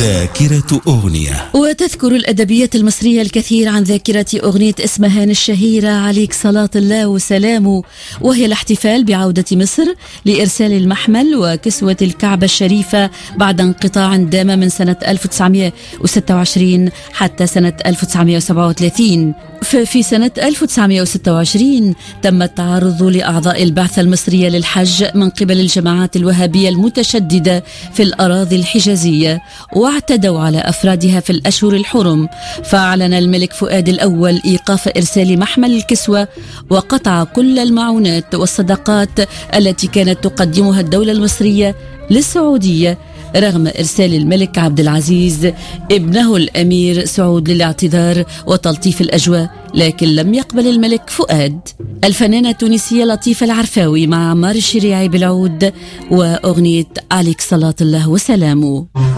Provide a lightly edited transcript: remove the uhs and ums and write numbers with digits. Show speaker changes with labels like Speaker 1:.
Speaker 1: ذاكرة أغنية.
Speaker 2: وتذكر الأدبيات المصرية الكثير عن ذاكرة أغنية اسمهان الشهيرة عليك صلاة الله وسلامه، وهي الاحتفال بعودة مصر لإرسال المحمل وكسوة الكعبة الشريفة بعد انقطاع دام من سنة 1926 حتى سنة 1937. ففي سنة 1926 تم التعرض لأعضاء البعثة المصرية للحج من قبل الجماعات الوهابية المتشددة في الأراضي الحجازية، واعتدوا على أفرادها في الأشهر الحرم، فأعلن الملك فؤاد الأول إيقاف إرسال محمل الكسوة وقطع كل المعونات والصدقات التي كانت تقدمها الدولة المصرية للسعودية، رغم إرسال الملك عبد العزيز ابنه الأمير سعود للاعتذار وتلطيف الأجواء، لكن لم يقبل الملك فؤاد. الفنانة التونسية لطيفة العرفاوي مع عمار الشريعي بالعود وأغنية عليك صلاة الله وسلامه.